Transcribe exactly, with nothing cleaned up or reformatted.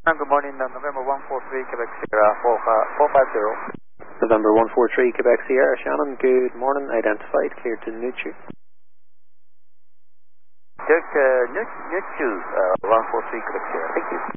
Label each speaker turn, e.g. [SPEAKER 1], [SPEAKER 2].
[SPEAKER 1] Good morning, uh, November one four three, Quebec Sierra, four five zero.
[SPEAKER 2] November one four three, Quebec Sierra, Shannon, good morning, identified, cleared to Nuchu.
[SPEAKER 1] Dirk, uh, Nuchu, uh, one four three, Quebec Sierra, thank you.